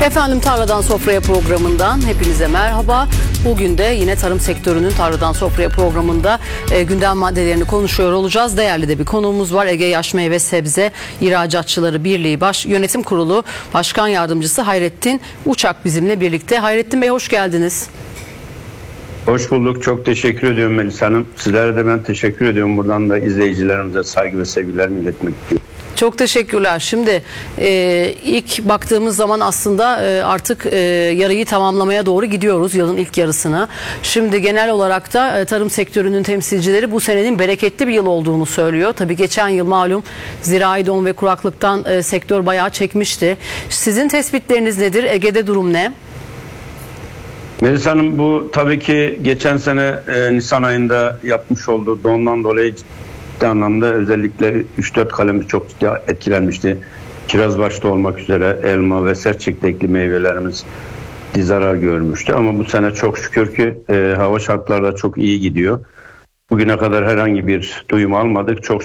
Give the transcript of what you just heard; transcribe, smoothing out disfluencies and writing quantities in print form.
Efendim Tarladan Sofraya programından hepinize merhaba. Bugün de yine tarım sektörünün Tarladan Sofraya programında gündem maddelerini konuşuyor olacağız. Değerli de bir konuğumuz var. Ege Yaş Meyve Sebze İhracatçıları Birliği Yönetim Kurulu Başkan Yardımcısı Hayrettin Uçak bizimle birlikte. Hayrettin Bey hoş geldiniz. Hoş bulduk. Çok teşekkür ediyorum Melisa Hanım. Sizlere de ben teşekkür ediyorum. Buradan da izleyicilerimize saygı ve sevgilerimi iletmek istiyorum. Çok teşekkürler. Şimdi ilk baktığımız zaman aslında artık yarıyı tamamlamaya doğru gidiyoruz, yılın ilk yarısına. Şimdi genel olarak da tarım sektörünün temsilcileri bu senenin bereketli bir yıl olduğunu söylüyor. Tabii geçen yıl malum zirai don ve kuraklıktan sektör bayağı çekmişti. Sizin tespitleriniz nedir? Ege'de durum ne? Melisa Hanım, bu tabii ki geçen sene Nisan ayında yapmış olduğu dondan dolayı ciddi anlamda özellikle 3-4 kalemi çok ciddi etkilenmişti. Kiraz başta olmak üzere elma ve sert çekirdekli meyvelerimiz zarar görmüştü. Ama bu sene çok şükür ki hava şartları da çok iyi gidiyor. Bugüne kadar herhangi bir duyum almadık. Çok